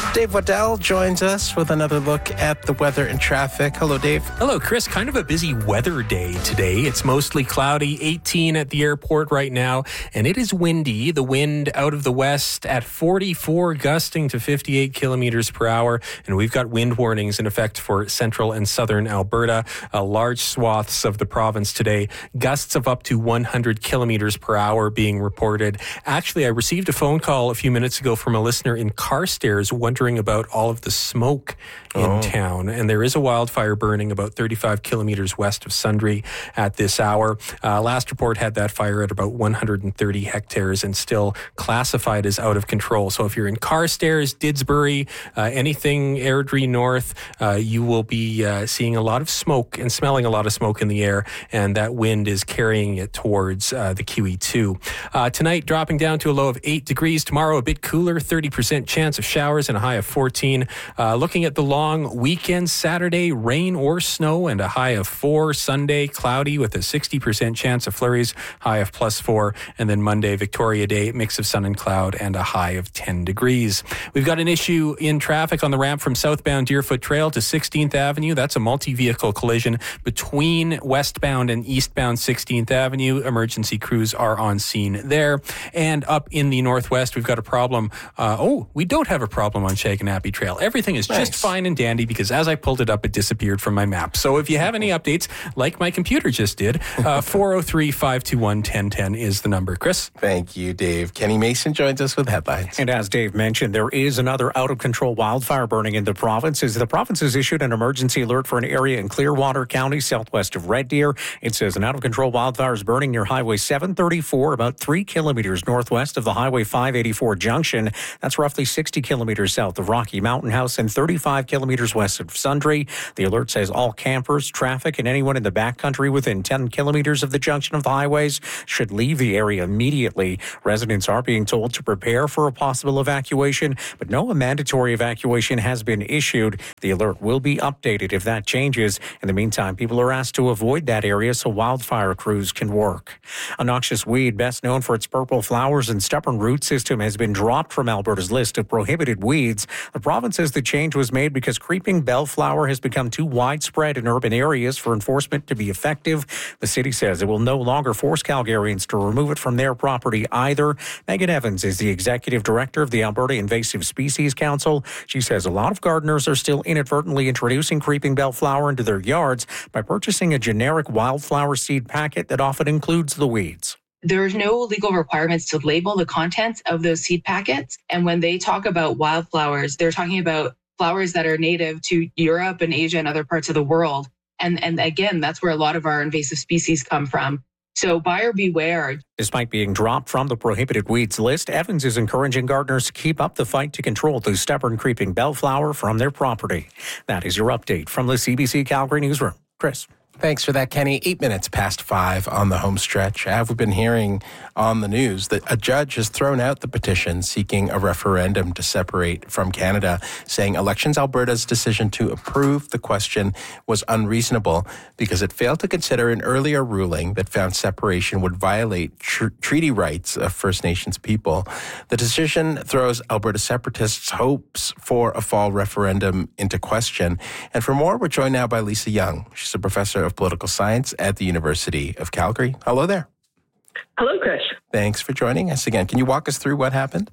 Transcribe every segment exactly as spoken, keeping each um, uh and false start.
Dave Waddell joins us with another look at the weather and traffic. Hello, Dave. Hello, Chris. Kind of a busy weather day today. It's mostly cloudy, eighteen at the airport right now, and it is windy. The wind out of the west at forty-four, gusting to fifty-eight kilometers per hour, and we've got wind warnings in effect for central and southern Alberta. Uh, large swaths of the province today. Gusts of up to one hundred kilometers per hour being reported. Actually, I received a phone call a few minutes ago from a listener in Carstairs wondering about all of the smoke in oh. town. And there is a wildfire burning about thirty-five kilometers west of Sundre at this hour. Uh, last report had that fire at about one hundred thirty hectares and still classified as out of control. So if you're in Carstairs, Didsbury, uh, anything Airdrie North, uh, you will be uh, seeing a lot of smoke and smelling a lot of smoke in the air, and that wind is carrying it towards uh, the Q E two. Uh, tonight, dropping down to a low of eight degrees. Tomorrow, a bit cooler, thirty percent chance of showers and a high of fourteen. Uh, looking at the long weekend, Saturday, rain or snow and a high of four. Sunday, cloudy with a sixty percent chance of flurries, high of plus four. And then Monday, Victoria Day, mix of sun and cloud and a high of ten degrees. We've got an issue in traffic on the ramp from southbound Deerfoot Trail to sixteenth Avenue. That's a multi-vehicle collision between westbound and eastbound sixteenth Avenue. Emergency crews are on scene there. And up in the northwest, we've got a problem. Uh, oh, we don't have a problem on Shaganappy Trail. Everything is nice. just fine and dandy because as I pulled it up, it disappeared from my map. So if you have any updates, like my computer just did, uh, four oh three, five two one, one oh one oh is the number. Chris? Thank you, Dave. Kenny Mason joins us with headlines. And as Dave mentioned, there is another out-of-control wildfire burning in the province. As the province has issued an emergency alert for an area in Clearwater County, southwest of Red Deer. It says an out-of-control wildfire is burning near Highway seven thirty-four, about three kilometers northwest of the Highway five eighty-four junction. That's roughly sixty kilometers south of Rocky Mountain House and thirty-five kilometers west of Sundre. The alert says all campers, traffic, and anyone in the backcountry within ten kilometers of the junction of the highways should leave the area immediately. Residents are being told to prepare for a possible evacuation, but no mandatory evacuation has been issued. The alert will be updated if that changes. In the meantime, people are asked to avoid that area so wildfire crews can work. A noxious weed, best known for its purple flowers and stubborn root system, has been dropped from Alberta's list of prohibited weeds. The province says the change was made because creeping bellflower has become too widespread in urban areas for enforcement to be effective. The city says it will no longer force Calgarians to remove it from their property either. Megan Evans is the executive director of the Alberta Invasive Species Council. She says a lot of gardeners are still inadvertently introducing creeping bellflower into their yards by purchasing a generic wildflower seed packet that often includes the weeds. There's no legal requirements to label the contents of those seed packets. And when they talk about wildflowers, they're talking about flowers that are native to Europe and Asia and other parts of the world. And, and again, that's where a lot of our invasive species come from. So buyer beware. Despite being dropped from the prohibited weeds list, Evans is encouraging gardeners to keep up the fight to control the stubborn creeping bellflower from their property. That is your update from the C B C Calgary Newsroom. Chris. Thanks for that, Kenny. Eight minutes past five on the home stretch. Have we been hearing on the news that a judge has thrown out the petition seeking a referendum to separate from Canada, saying Elections Alberta's decision to approve the question was unreasonable because it failed to consider an earlier ruling that found separation would violate tr- treaty rights of First Nations people. The decision throws Alberta separatists' hopes for a fall referendum into question. And for more, we're joined now by Lisa Young. She's a professor of political science at the University of Calgary. Hello there. Hello, Chris. Thanks for joining us again. Can you walk us through what happened?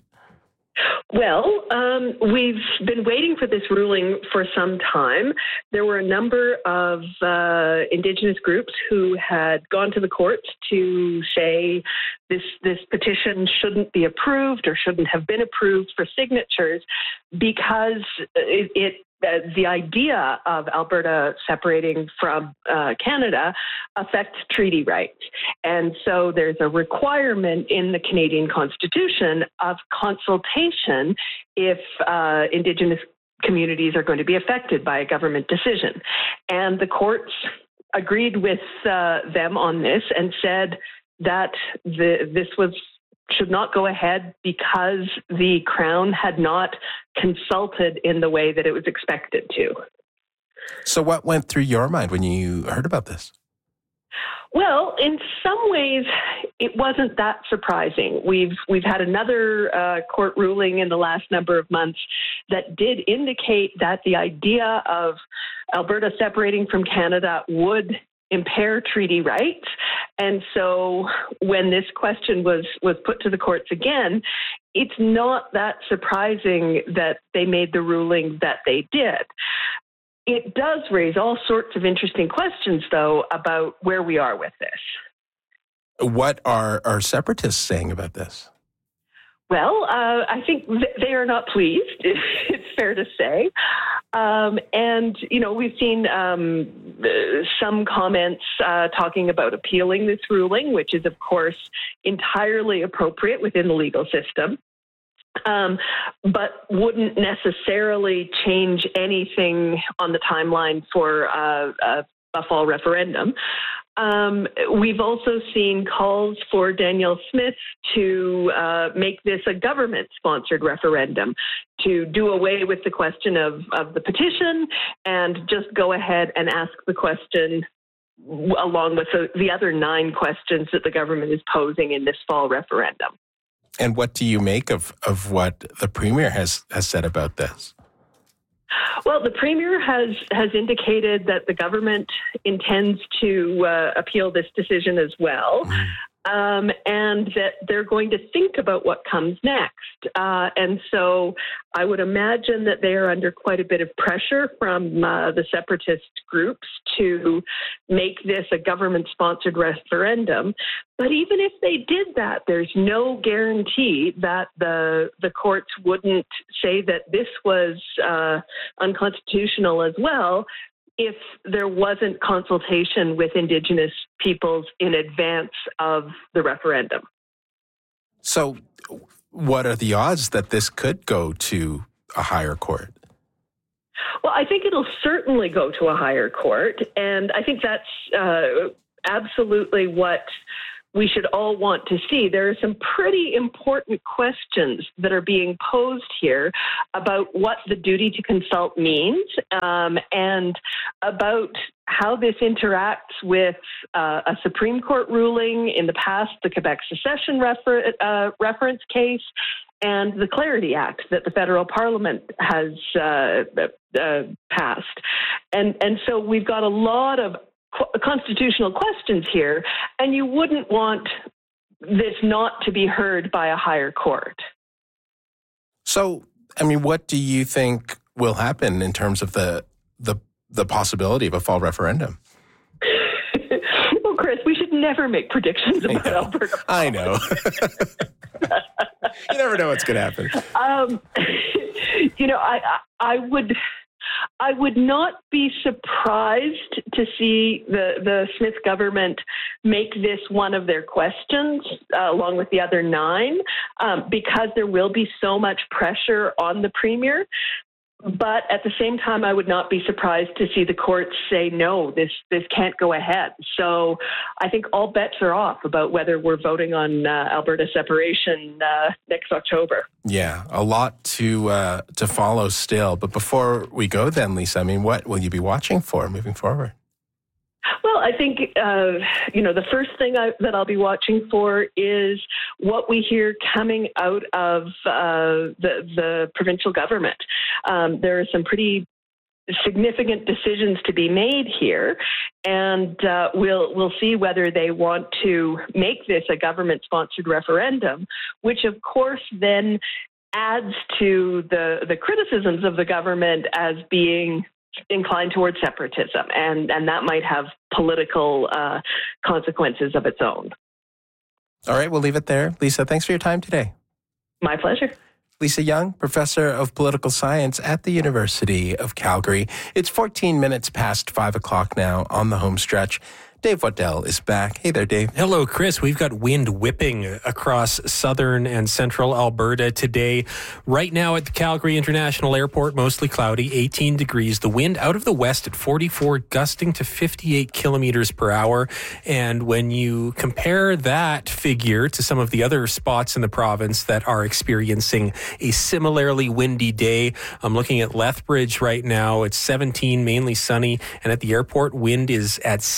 Well, um, we've been waiting for this ruling for some time. There were a number of uh, Indigenous groups who had gone to the courts to say this this petition shouldn't be approved or shouldn't have been approved for signatures because it, it Uh, the idea of Alberta separating from uh, Canada affects treaty rights. And so there's a requirement in the Canadian Constitution of consultation if uh, Indigenous communities are going to be affected by a government decision. And the courts agreed with uh, them on this and said that the, this was should not go ahead because the Crown had not consulted in the way that it was expected to. So what went through your mind when you heard about this? Well, in some ways, it wasn't that surprising. We've we've had another uh, court ruling in the last number of months that did indicate that the idea of Alberta separating from Canada would impair treaty rights. And so when this question was, was put to the courts again, it's not that surprising that they made the ruling that they did. It does raise all sorts of interesting questions, though, about where we are with this. What are, are separatists saying about this? Well, uh, I think th- they are not pleased, it's fair to say. Um, and, you know, we've seen um, some comments uh, talking about appealing this ruling, which is, of course, entirely appropriate within the legal system. Um, but wouldn't necessarily change anything on the timeline for uh, a, a fall referendum. Um, we've also seen calls for Danielle Smith to uh, make this a government-sponsored referendum, to do away with the question of, of the petition and just go ahead and ask the question along with the, the other nine questions that the government is posing in this fall referendum. And what do you make of, of what the Premier has, has said about this? Well, the Premier has, has indicated that the government intends to uh, appeal this decision as well, um, and that they're going to think about what comes next. Uh, and so I would imagine that they are under quite a bit of pressure from uh, the separatist groups to make this a government-sponsored referendum. But even if they did that, there's no guarantee that the the courts wouldn't say that this was uh, unconstitutional as well if there wasn't consultation with Indigenous peoples in advance of the referendum. So what are the odds that this could go to a higher court? Well, I think it'll certainly go to a higher court, and I think that's uh, absolutely what we should all want to see. There are some pretty important questions that are being posed here about what the duty to consult means um, and about how this interacts with uh, a Supreme Court ruling in the past, the Quebec secession refer- uh, reference case, and the Clarity Act that the federal parliament has uh, uh, passed. And, and so we've got a lot of constitutional questions here, and you wouldn't want this not to be heard by a higher court. So, I mean, what do you think will happen in terms of the the, the possibility of a fall referendum? Well, Chris, we should never make predictions about I know. Alberta. I know. You never know what's going to happen. Um, you know, I, I, I would... I would not be surprised to see the, the Smith government make this one of their questions, uh, along with the other nine, um, because there will be so much pressure on the Premier. But at the same time, I would not be surprised to see the courts say, no, this this can't go ahead. So I think all bets are off about whether we're voting on uh, Alberta separation uh, next October. Yeah, a lot to uh, to follow still. But before we go then, Lisa, I mean, what will you be watching for moving forward? Well, I think, uh, you know, the first thing I, that I'll be watching for is what we hear coming out of uh, the, the provincial government. Um, there are some pretty significant decisions to be made here, and uh, we'll we'll see whether they want to make this a government-sponsored referendum, which, of course, then adds to the, the criticisms of the government as being inclined towards separatism, and, and that might have political uh, consequences of its own. All right, we'll leave it there. Lisa, thanks for your time today. My pleasure. Lisa Young, Professor of Political Science at the University of Calgary. It's fourteen minutes past five o'clock now on the home stretch. Dave Waddell is back. Hey there, Dave. Hello, Chris. We've got wind whipping across southern and central Alberta today. Right now at the Calgary International Airport, mostly cloudy, eighteen degrees. The wind out of the west at forty-four, gusting to fifty-eight kilometers per hour. And when you compare that figure to some of the other spots in the province that are experiencing a similarly windy day, I'm looking at Lethbridge right now. It's seventeen, mainly sunny. And at the airport, wind is at sixty-eight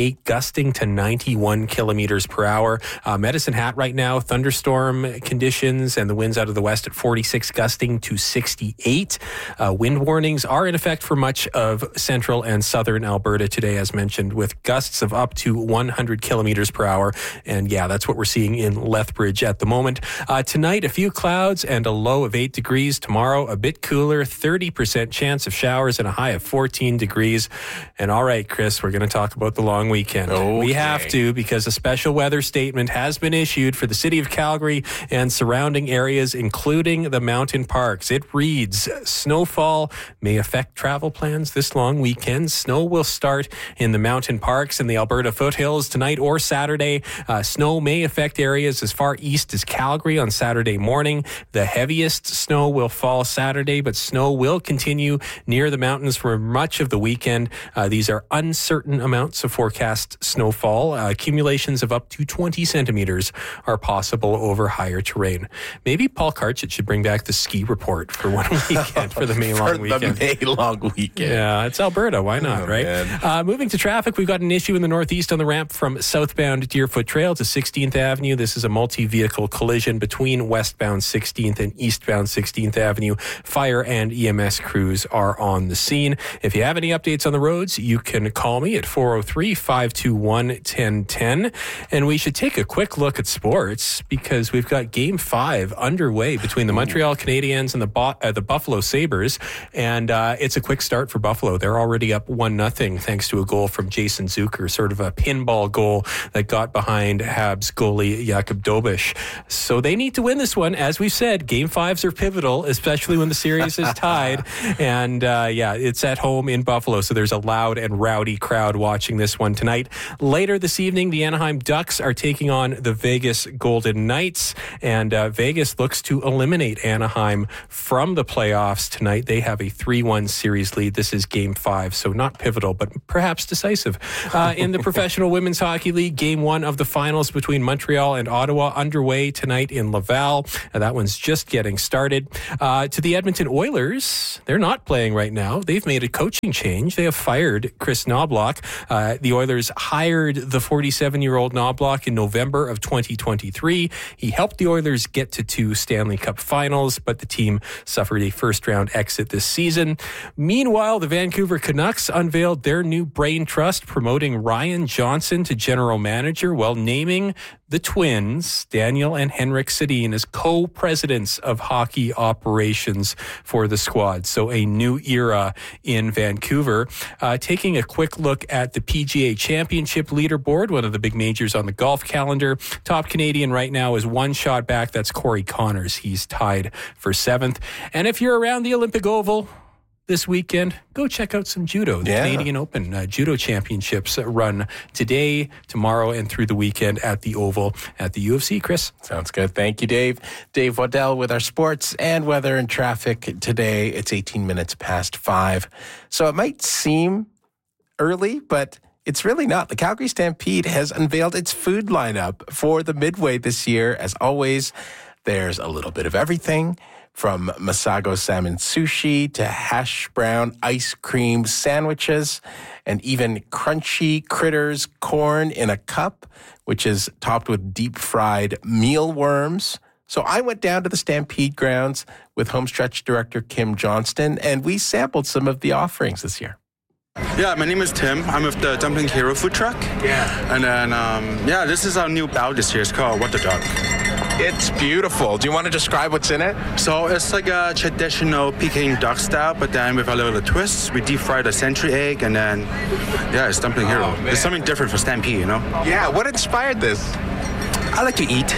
sixty-eight, gusting to ninety-one kilometers per hour. Uh, Medicine Hat right now, thunderstorm conditions and the winds out of the west at forty-six, gusting to sixty-eight. Uh, wind warnings are in effect for much of central and southern Alberta today, as mentioned, with gusts of up to one hundred kilometers per hour. And yeah, that's what we're seeing in Lethbridge at the moment. Uh, tonight, a few clouds and a low of eight degrees. Tomorrow, a bit cooler, thirty percent chance of showers and a high of fourteen degrees. And all right, Chris, we're going to talk about the long weekend. Okay. We have to, because a special weather statement has been issued for the city of Calgary and surrounding areas, including the mountain parks. It reads, snowfall may affect travel plans this long weekend. Snow will start in the mountain parks in the Alberta foothills tonight or Saturday. Uh, snow may affect areas as far east as Calgary on Saturday morning. The heaviest snow will fall Saturday, but snow will continue near the mountains for much of the weekend. Uh, these are uncertain amounts of forecast snowfall. Uh, accumulations of up to twenty centimeters are possible over higher terrain. Maybe Paul Karchit should bring back the ski report for one weekend, for the May long for weekend. the May long weekend. Yeah, it's Alberta. Why not, Oh, right? man. Uh, moving to traffic, we've got an issue in the northeast on the ramp from southbound Deerfoot Trail to sixteenth Avenue. This is a multi-vehicle collision between westbound sixteenth and eastbound sixteenth Avenue. Fire and E M S crews are on the scene. If you have any updates on the roads, you can call me at four oh three, five two one, one oh one oh. And we should take a quick look at sports because we've got game five underway between the Montreal Canadiens and the Bo- uh, the Buffalo Sabres. And uh, it's a quick start for Buffalo. They're already up one nothing thanks to a goal from Jason Zucker, sort of a pinball goal that got behind Habs goalie Jakub Dobish. So they need to win this one. As we've said, game fives are pivotal, especially when the series is tied. And uh, yeah, it's at home in Buffalo, so there's a loud and rowdy crowd watching this one tonight. Later this evening, the Anaheim Ducks are taking on the Vegas Golden Knights, and uh, Vegas looks to eliminate Anaheim from the playoffs tonight. They have a three one series lead. This is game five, so not pivotal, but perhaps decisive. Uh, in the Professional Women's Hockey League, game one of the finals between Montreal and Ottawa underway tonight in Laval. Uh, that one's just getting started. Uh, to the Edmonton Oilers, they're not playing right now. They've made a coaching change. They have fired Chris Knobloch. Uh, the Oilers hired the forty-seven-year-old Knobloch in November of twenty twenty-three. He helped the Oilers get to two Stanley Cup finals, but the team suffered a first-round exit this season. Meanwhile, the Vancouver Canucks unveiled their new brain trust, promoting Ryan Johnson to general manager while naming the twins, Daniel and Henrik Sedin, as co-presidents of hockey operations for the squad. So a new era in Vancouver. Uh, taking a quick look at the P G A Championship leaderboard, one of the big majors on the golf calendar. Top Canadian right now is one shot back. That's Corey Connors. He's tied for seventh. And if you're around the Olympic Oval this weekend, go check out some judo. The Yeah. Canadian Open uh, Judo Championships run today, tomorrow, and through the weekend at the Oval at the U of C. Chris? Sounds good. Thank you, Dave. Dave Waddell with our sports and weather and traffic today. It's eighteen minutes past five. So it might seem early, but it's really not. The Calgary Stampede has unveiled its food lineup for the Midway this year. As always, there's a little bit of everything, from Masago salmon sushi to hash brown ice cream sandwiches, and even crunchy critters corn in a cup, which is topped with deep fried mealworms. So I went down to the Stampede grounds with Homestretch director Kim Johnston, and we sampled some of the offerings this year. Yeah, my name is Tim. I'm with the Dumpling Hero food truck. Yeah. And then, um, yeah, this is our new bow this year. It's called What the Duck. It's beautiful. Do you want to describe what's in it? So it's like a traditional Peking duck style, but then with a little twist. We deep fry the century egg, and then, yeah, it's Dumpling Hero. man. It's something different for Stampede, you know? Yeah. What inspired this? I like to eat.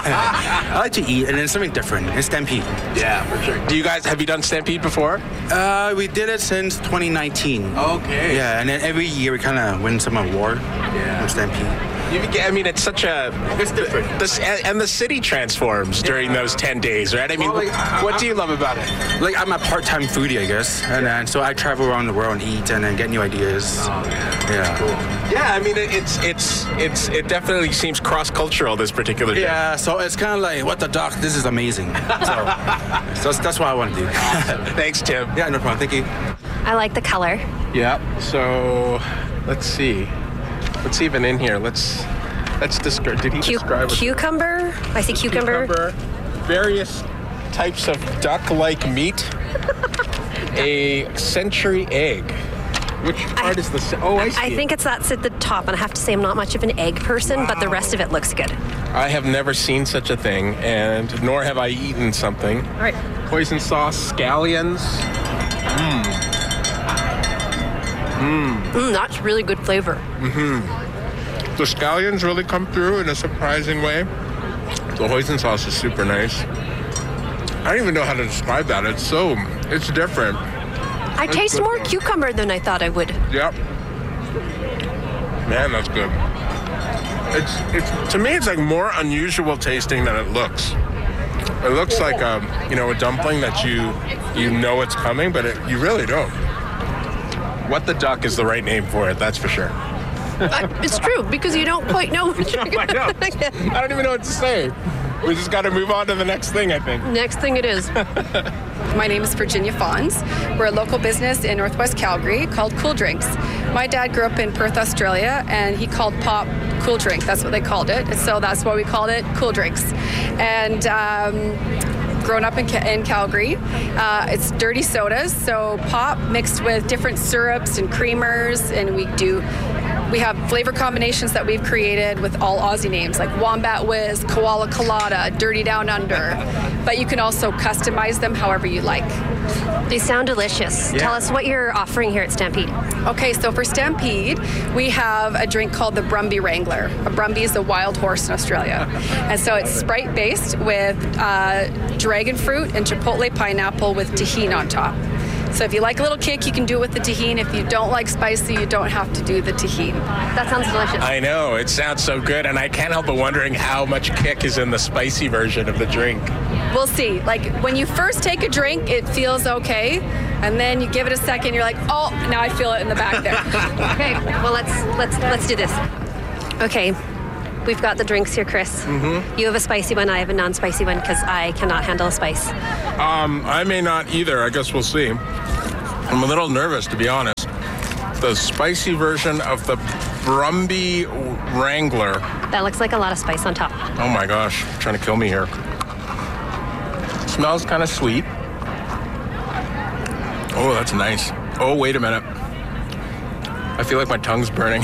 I like to eat, and then something different. It's Stampede. Yeah, for sure. Do you guys, have you done Stampede before? Uh, we did it since twenty nineteen. Okay. Yeah, and then every year we kind of win some award Yeah. with Stampede. You get, I mean, it's such a... It's different. This, and, and the city transforms during those ten days, right? I mean, Well, like, I- what do you love about it? Like, I'm a part-time foodie, I guess, and then so I travel around the world and eat and then get new ideas. Oh, man. Yeah. Cool. Yeah, I mean, it, it's, it's, it's, it definitely seems cross-cultural, this particular day. Yeah, so it's kind of like, what the duck, this is amazing. So, so that's, that's what I want to do. Thanks, Tim. Yeah, no problem. Thank you. I like the color. Yeah, so let's see. What's even in here? Let's let's describe. Did he Cu- describe it? Cucumber. I see cucumber. Cucumber. Various types of duck-like meat. A century egg. Which part I, is the? Oh, I see. I think it's that's at the top, and I have to say I'm not much of an egg person, wow. but the rest of it looks good. I have never seen such a thing, and nor have I eaten something. All right. Hoisin sauce, scallions. Mmm. Mmm. Mm, that's really good flavor. Mm-hmm. The scallions really come through in a surprising way. The hoisin sauce is super nice. I don't even know how to describe that. It's so, it's different. I it's taste good, more though. cucumber than I thought I would. Yep. Man, that's good. It's, it's to me, it's like more unusual tasting than it looks. It looks like a, you know, a dumpling that you, you know it's coming, but it, you really don't. What the duck is the right name for it, that's for sure. Uh, it's true, because you don't quite know what you're I know. I don't even know what to say. We just got to move on to the next thing, I think. Next thing it is. My name is Virginia Fawns. We're a local business in Northwest Calgary called Cool Drinks. My dad grew up in Perth, Australia, and he called pop Cool Drink. That's what they called it. So that's why we called it Cool Drinks. And um, grown up in, in Calgary, uh, it's dirty sodas. So pop mixed with different syrups and creamers, and we do We have flavor combinations that we've created with all Aussie names like Wombat Whiz, Koala Colada, Dirty Down Under. But you can also customize them however you like. They sound delicious. Yeah. Tell us what you're offering here at Stampede. Okay, so for Stampede, we have a drink called the Brumby Wrangler. A Brumby is a wild horse in Australia. And so it's Sprite-based with uh, dragon fruit and chipotle pineapple with tahini on top. So if you like a little kick, you can do it with the tahini. If you don't like spicy, you don't have to do the tahini. That sounds delicious. I know, it sounds so good, and I can't help but wondering how much kick is in the spicy version of the drink. We'll see. Like, when you first take a drink, it feels okay, and then you give it a second, you're like, oh, now I feel it in the back there. Okay, well, let's let's let's do this. Okay. We've got the drinks here, Chris. Mm-hmm. You have a spicy one, I have a non-spicy one, because I cannot handle spice. Um, I may not either. I guess we'll see. I'm a little nervous, to be honest. The spicy version of the Brumby Wrangler. That looks like a lot of spice on top. Oh my gosh, trying to kill me here. Smells kind of sweet. Oh, that's nice. Oh, wait a minute. I feel like my tongue's burning.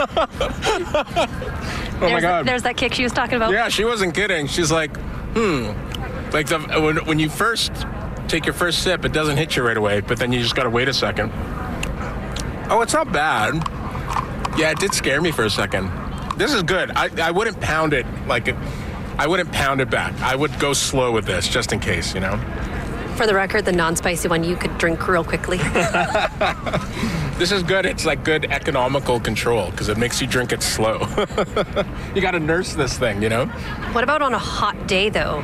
Oh there's my God. The, there's that kick she was talking about. Yeah, she wasn't kidding. She's like, hmm. Like the, when, when you first take your first sip, it doesn't hit you right away, but then you just got to wait a second. Oh, it's not bad. Yeah, it did scare me for a second. This is good. I, I wouldn't pound it like it. I wouldn't pound it back. I would go slow with this just in case, you know? For the record, the non-spicy one you could drink real quickly. This is good. It's like good economical control because it makes you drink it slow. You got to nurse this thing, you know? What about on a hot day, though?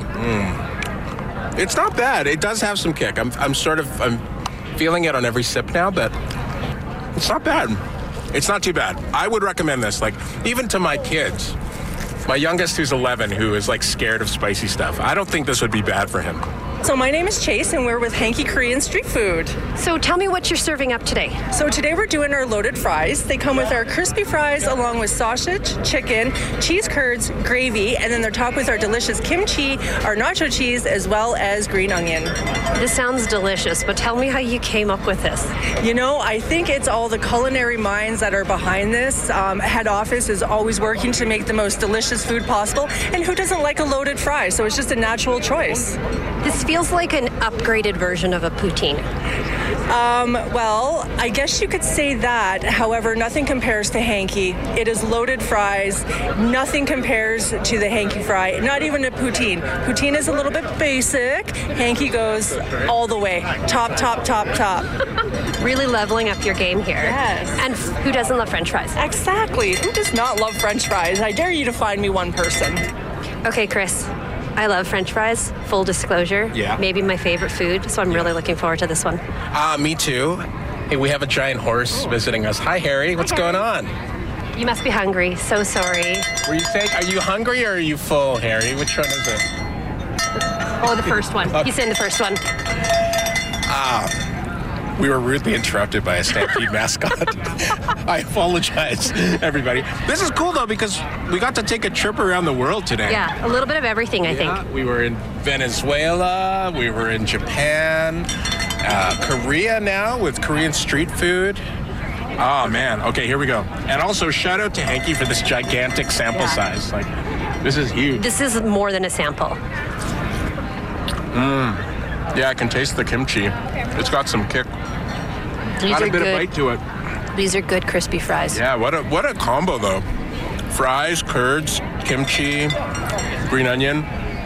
Mm. It's not bad. It does have some kick. I'm, I'm sort of, I'm feeling it on every sip now, but it's not bad. It's not too bad. I would recommend this, like, even to my kids. My youngest, who's eleven, who is, like, scared of spicy stuff. I don't think this would be bad for him. So my name is Chase, and we're with Hanky Korean Street Food. So tell me what you're serving up today. So today we're doing our loaded fries. They come with our crispy fries along with sausage, chicken, cheese curds, gravy, and then they're topped with our delicious kimchi, our nacho cheese, as well as green onion. This sounds delicious, but tell me how you came up with this. You know, I think it's all the culinary minds that are behind this. Um, head office is always working to make the most delicious food possible, and who doesn't like a loaded fry? So it's just a natural choice. This feels like an upgraded version of a poutine. Um, well, I guess you could say that. However, nothing compares to Hanky. It is loaded fries. Nothing compares to the Hanky fry. Not even a poutine. Poutine is a little bit basic. Hanky goes all the way. Top, top, top, top. Really leveling up your game here. Yes. And f- who doesn't love French fries? Exactly. Who does not love French fries? I dare you to find me one person. Okay, Chris. I love French fries, full disclosure. Yeah. Maybe my favorite food, so I'm really looking forward to this one. Uh, me too. Hey, we have a giant horse visiting us. Hi, Harry. What's Hi, Harry. going on? You must be hungry. So sorry. Were you saying, are you hungry or are you full, Harry? Which one is it? Oh, the first one. Okay. He's saying the first one. Ah. We were rudely interrupted by a Stampede mascot. I apologize, everybody. This is cool, though, because we got to take a trip around the world today. Yeah, a little bit of everything, I Yeah, think. we were in Venezuela. We were in Japan. Uh, Korea now with Korean street food. Oh, man. Okay, here we go. And also, shout out to Hanky for this gigantic sample Yeah. size. Like, this is huge. This is more than a sample. Mm. Yeah, I can taste the kimchi. It's got some kick. These Got are a bit good. of bite to it. These are good crispy fries. Yeah, what a what a combo, though. Fries, curds, kimchi, green onion.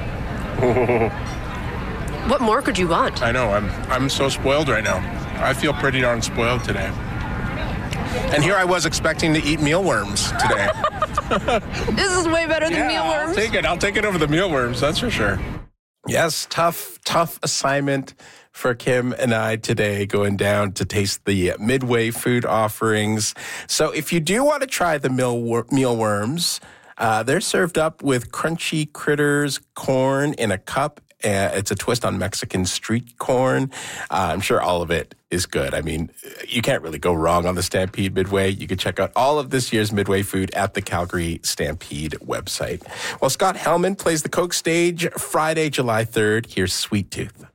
What more could you want? I know. I'm I'm so spoiled right now. I feel pretty darn spoiled today. And here I was expecting to eat mealworms today. This is way better than Yeah, mealworms. I'll take it. I'll take it over the mealworms. That's for sure. Yes, tough, tough assignment for Kim and I today, going down to taste the Midway food offerings. So if you do want to try the meal mealworms, uh, they're served up with crunchy critters, corn in a cup. Uh, it's a twist on Mexican street corn. Uh, I'm sure all of it is good. I mean, you can't really go wrong on the Stampede Midway. You can check out all of this year's Midway food at the Calgary Stampede website. Well, Scott Hellman plays the Coke stage Friday, July third. Here's Sweet Tooth.